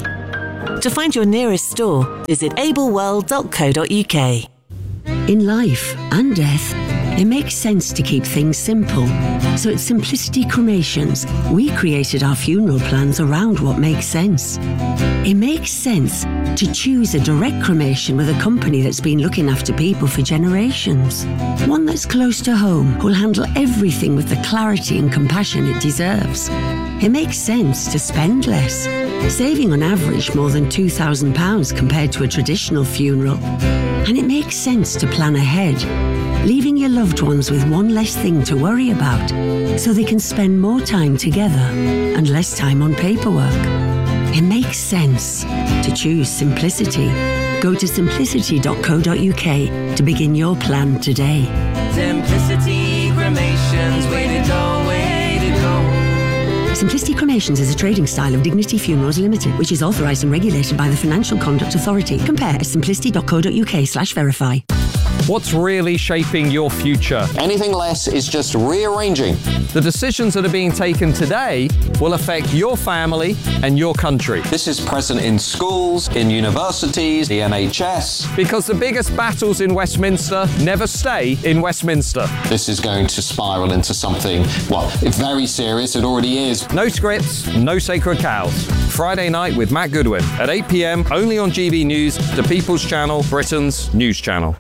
To find your nearest store, visit able world dot co dot U K. In life and death, it makes sense to keep things simple. So at Simplicity Cremations, we created our funeral plans around what makes sense. It makes sense to choose a direct cremation with a company that's been looking after people for generations. One that's close to home, who'll handle everything with the clarity and compassion it deserves. It makes sense to spend less, saving on average more than two thousand pounds compared to a traditional funeral. And it makes sense to plan ahead, leaving your loved ones with one less thing to worry about, so they can spend more time together and less time on paperwork. It makes sense to choose simplicity. Go to simplicity dot co dot U K to begin your plan today. Simplicity Cremations, way to go, way to go. Simplicity Cremations is a trading style of Dignity Funerals Limited, which is authorised and regulated by the Financial Conduct Authority. Compare at simplicity dot co dot U K slash verify. What's really shaping your future? Anything less is just rearranging. The decisions that are being taken today will affect your family and your country. This is present in schools, in universities, the N H S. Because the biggest battles in Westminster never stay in Westminster. This is going to spiral into something, well, very serious. It already is. No scripts, no sacred cows. Friday night with Matt Goodwin at eight p m only on G B News, the People's Channel, Britain's news channel.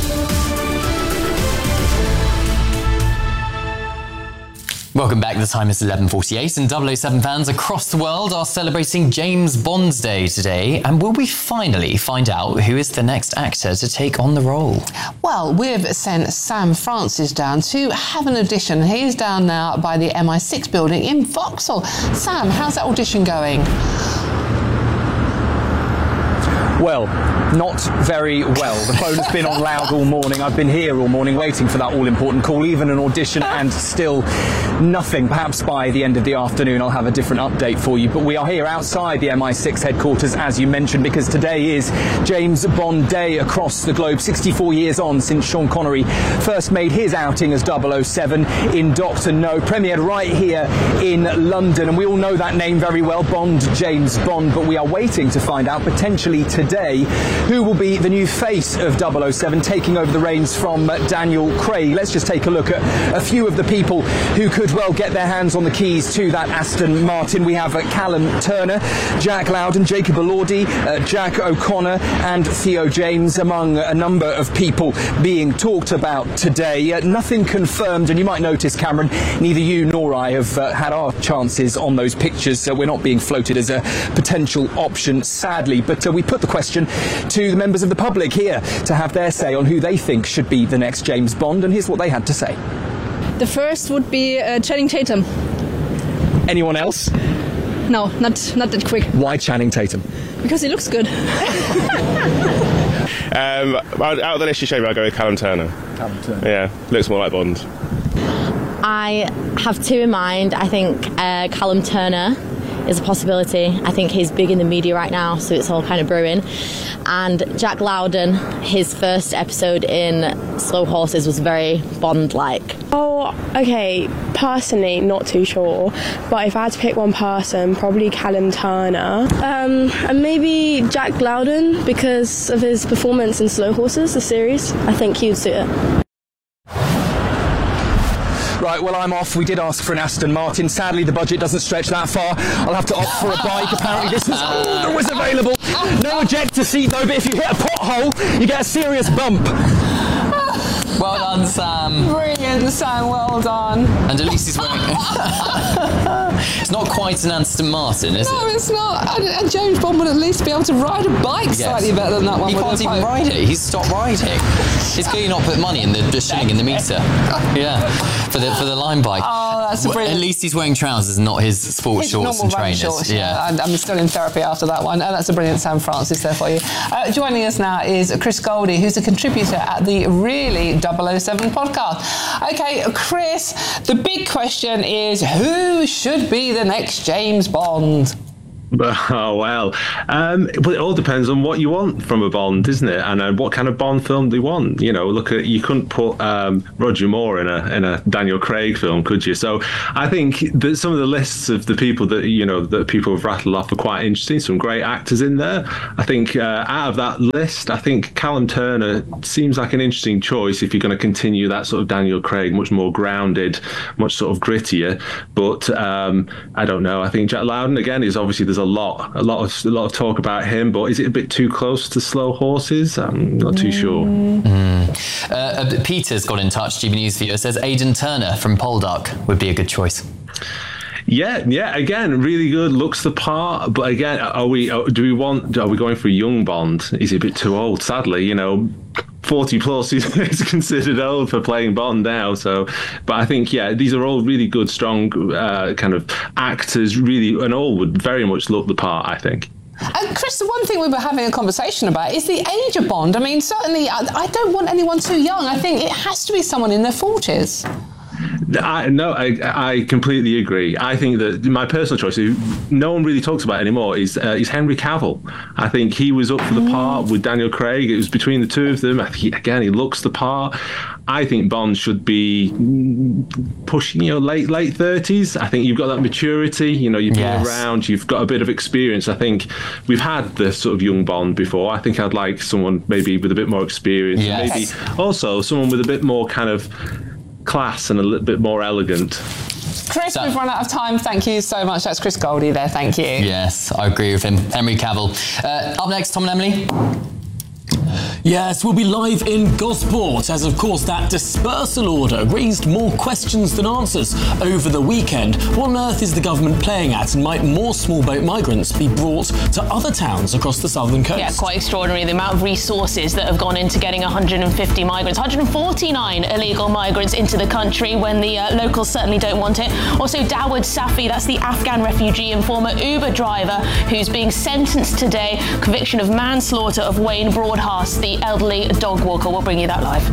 Welcome back. The time is eleven forty-eight and double oh seven fans across the world are celebrating James Bond's Day today. And will we finally find out who is the next actor to take on the role? Well, we've sent Sam Francis down to have an audition. He is down now by the M I six building in Vauxhall. Sam, how's that audition going? Well, not very well. The phone has been on loud all morning. I've been here all morning waiting for that all-important call, even an audition, and still nothing. Perhaps by the end of the afternoon I'll have a different update for you. But we are here outside the M I six headquarters, as you mentioned, because today is James Bond Day across the globe. sixty-four years on since Sean Connery first made his outing as double oh seven in Doctor No, premiered right here in London. And we all know that name very well, Bond, James Bond. But we are waiting to find out, potentially today, who will be the new face of double oh seven, taking over the reins from Daniel Craig. Let's just take a look at a few of the people who could well get their hands on the keys to that Aston Martin. We have uh, Callum Turner, Jack Loudon, Jacob Elordi, uh, Jack O'Connor and Theo James, among a number of people being talked about today. Uh, nothing confirmed, and you might notice, Cameron, neither you nor I have uh, had our chances on those pictures, so we're not being floated as a potential option, sadly. But uh, we put the question to the members of the public here to have their say on who they think should be the next James Bond, and here's what they had to say. The first would be uh, Channing Tatum. Anyone else? No, not not that quick. Why Channing Tatum? Because he looks good. um, out of the list you showed me, I'll go with Callum Turner. Callum Turner. Yeah, looks more like Bond. I have two in mind. I think uh, Callum Turner is a possibility. I think he's big in the media right now, so it's all kind of brewing. And Jack Loudon, his first episode in Slow Horses was very Bond-like. Oh, okay, personally not too sure, but if I had to pick one person, probably Callum Turner. Um, and maybe Jack Loudon, because of his performance in Slow Horses, the series. I think he would suit it. Right, well, I'm off. We did ask for an Aston Martin. Sadly, the budget doesn't stretch that far. I'll have to opt for a bike. Apparently, this was all that was available. No ejector seat, though, but if you hit a pothole, you get a serious bump. Well done, Sam. Brilliant, Sam. Well done. And at least he's wearing... It's not quite an Aston Martin, is no, it? No, it's not. And, and James Bond would at least be able to ride a bike Yes. slightly better than that one. He can't even ride it. He's stopped riding. He's clearly not put money in the, the shilling in the meter. Yeah, for the for the Lime bike. Oh, that's a Well, brilliant. At least he's wearing trousers, not his sports His shorts normal and running trainers. shorts, yeah. And I'm still in therapy after that one. And that's a brilliant Sam Francis there for you. Uh, joining us now is Chris Goldie, who's a contributor at the Really double oh seven podcast. Okay, Chris, the big question is who should be the next James Bond? Oh, well, um, but it all depends on what you want from a Bond, isn't it? And uh, what kind of Bond film do you want? You know, look at, you couldn't put um, Roger Moore in a in a Daniel Craig film, could you? So I think that some of the lists of the people that, you know, that people have rattled off are quite interesting. Some great actors in there. I think uh, out of that list, I think Callum Turner seems like an interesting choice if you're going to continue that sort of Daniel Craig, much more grounded, much sort of grittier. But um, I don't know. I think Jack Lowden, again, is obviously there's a lot, a lot of a lot of talk about him, but is it a bit too close to Slow Horses? I'm not too sure. Mm. Uh, Peter's got in touch. G B News viewer says Aidan Turner from Poldark would be a good choice. Yeah, yeah. Again, really good. Looks the part, but again, are we? Do we want? Are we going for a young Bond? Is he a bit too old? Sadly, you know. forty plus is, is considered old for playing Bond now. So, but I think, yeah, these are all really good, strong uh, kind of actors, really, and all would very much look the part, I think. And Chris, the one thing we were having a conversation about is the age of Bond. I mean, certainly, I, I don't want anyone too young. I think it has to be someone in their forties. I, no, I, I completely agree. I think that my personal choice, who no one really talks about anymore, is uh, is Henry Cavill. I think he was up for the part with Daniel Craig. It was between the two of them. I think, he, again, he looks the part. I think Bond should be pushing, you know, late late thirties. I think you've got that maturity. You know, you've been Yes. around. You've got a bit of experience. I think we've had the sort of young Bond before. I think I'd like someone maybe with a bit more experience. Yes. Maybe also someone with a bit more kind of class and a little bit more elegant. Chris, we've run out of time. Thank you so much. That's Chris Goldie there. Thank you. Yes, I agree with him. Henry Cavill. Uh, up next, Tom and Emily. Yes, we'll be live in Gosport, as of course that dispersal order raised more questions than answers over the weekend. What on earth is the government playing at, and might more small boat migrants be brought to other towns across the southern coast? Yeah, quite extraordinary, the amount of resources that have gone into getting one hundred fifty migrants, one hundred forty-nine illegal migrants into the country when the uh, locals certainly don't want it. Also, Dawood Safi, that's the Afghan refugee and former Uber driver who's being sentenced today, conviction of manslaughter of Wayne Broadhurst, the elderly dog walker. We'll bring you that live.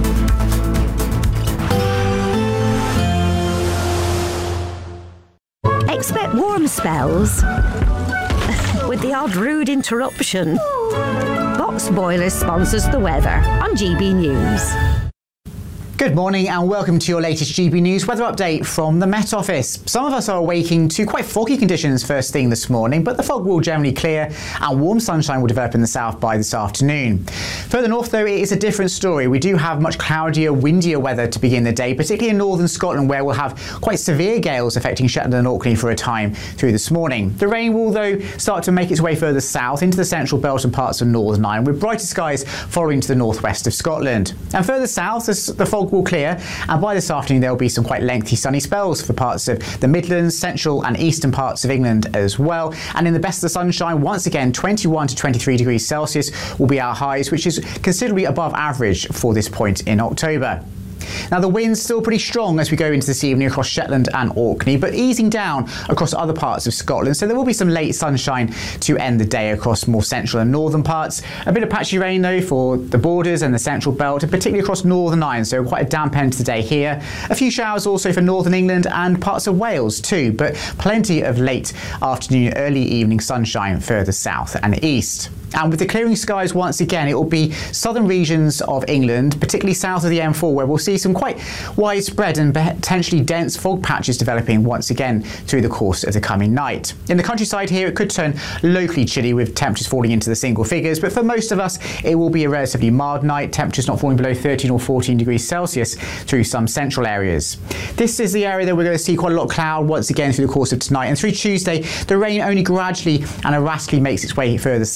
Expect warm spells with the odd rude interruption. Box Boilers sponsors the weather on G B News. Good morning and welcome to your latest G B News weather update from the Met Office. Some of us are awaking to quite foggy conditions first thing this morning, but the fog will generally clear and warm sunshine will develop in the south by this afternoon. Further north though, it is a different story. We do have much cloudier, windier weather to begin the day, particularly in northern Scotland where we'll have quite severe gales affecting Shetland and Orkney for a time through this morning. The rain will though start to make its way further south into the central belt and parts of Northern Ireland, with brighter skies following to the northwest of Scotland. And further south, as the fog will clear, and by this afternoon there will be some quite lengthy sunny spells for parts of the Midlands, central and eastern parts of England as well. And in the best of the sunshine, once again twenty-one to twenty-three degrees Celsius will be our highs, which is considerably above average for this point in October. Now the wind's still pretty strong as we go into this evening across Shetland and Orkney, but easing down across other parts of Scotland, so there will be some late sunshine to end the day across more central and northern parts. A bit of patchy rain though for the borders and the central belt, and particularly across Northern Ireland, so quite a damp end to the day here. A few showers also for northern England and parts of Wales too, but plenty of late afternoon, early evening sunshine further south and east. And with the clearing skies once again, it will be southern regions of England, particularly south of the M four, where we'll see some quite widespread and potentially dense fog patches developing once again through the course of the coming night. In the countryside here, it could turn locally chilly with temperatures falling into the single figures, but for most of us, it will be a relatively mild night, temperatures not falling below thirteen or fourteen degrees Celsius through some central areas. This is the area that we're going to see quite a lot of cloud once again through the course of tonight, and through Tuesday, the rain only gradually and erratically makes its way further south and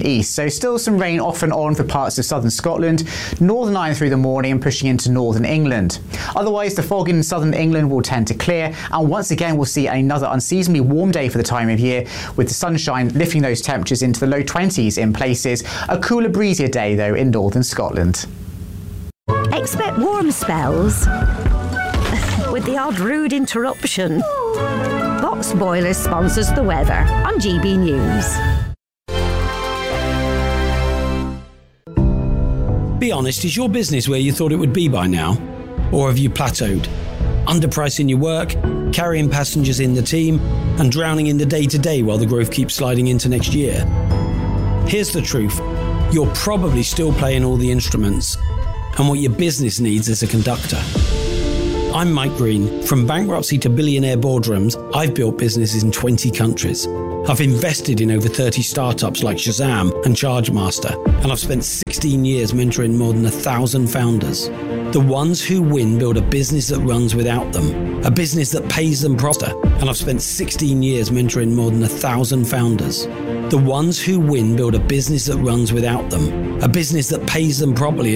east. So still some rain off and on for parts of southern Scotland, Northern Ireland through the morning and pushing into northern England. Otherwise, the fog in southern England will tend to clear, and once again we'll see another unseasonably warm day for the time of year, with the sunshine lifting those temperatures into the low twenties in places. A cooler, breezier day though in northern Scotland. Expect warm spells with the odd rude interruption. Box Boilers sponsors the weather on G B News. Be honest, is your business where you thought it would be by now? Or have you plateaued? Underpricing your work, carrying passengers in the team, and drowning in the day-to-day while the growth keeps sliding into next year? Here's the truth. You're probably still playing all the instruments, and what your business needs is a conductor. I'm Mike Green. From bankruptcy to billionaire boardrooms, I've built businesses in twenty countries. I've invested in over thirty startups like Shazam and ChargeMaster, and I've spent sixteen years mentoring more than a thousand founders. The ones who win build a business that runs without them, a business that pays them prosper, and I've spent sixteen years mentoring more than a thousand founders. The ones who win build a business that runs without them, a business that pays them properly